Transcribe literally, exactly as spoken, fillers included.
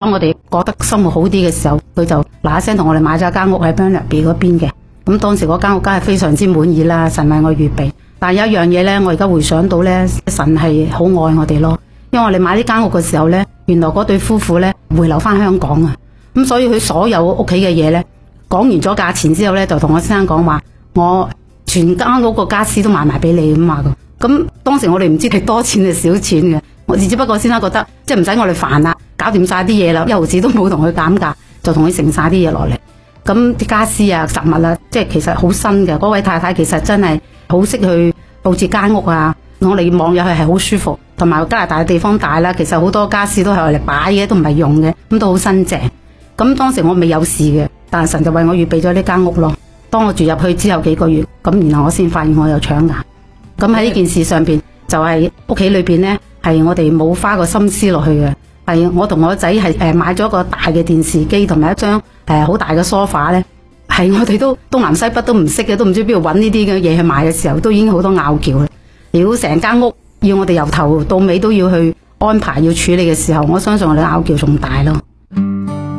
當我哋覺得生活好啲嘅時候，佢就嗱一聲同我哋買咗一間屋喺 Burnaby 嗰邊嘅。咁當時嗰間屋梗係非常之滿意啦，神為我預備。但係有一樣嘢呢，我而家回想到呢，神係好愛我哋咯。因為我哋買呢間屋嘅時候呢，原來嗰對夫婦呢回流翻香港啊，咁所以佢所有屋企嘅嘢呢，講完咗價錢之後呢，就同我先生講話，我全間屋個家私都賣埋俾你咁話噶。咁當時我哋唔知係多錢定少錢嘅，我只不過先生覺得即係唔使我哋煩啦，搞掂晒啲嘢啦，一毫子都冇同佢減價，就同佢剩晒啲嘢落嚟。咁啲家私啊、雜物啊，即係其實好新嘅。嗰位太太其實真係好識去佈置間屋啊，我哋望入去係好舒服。同埋加拿大嘅地方大啦，其實好多家私都係用嚟擺嘅，都唔係用嘅，咁都好新淨。咁當時我未有事嘅，但係神就為我預備咗呢間屋咯。當我住入去之後幾個月，咁然後我先發現我有腸癌。咁喺呢件事上邊，就係屋企裏邊呢，係我哋冇花個心思落去嘅。係我同我仔係誒買咗一個大嘅電視機同埋一張誒好大嘅梳化呢，係我哋都東南西北都唔識嘅，都唔知邊度揾呢啲嘅嘢去買嘅時候，都已經好多拗撬啦。如果成間屋要我哋由頭到尾都要去安排要處理嘅時候，我相信我哋拗撬仲大咯。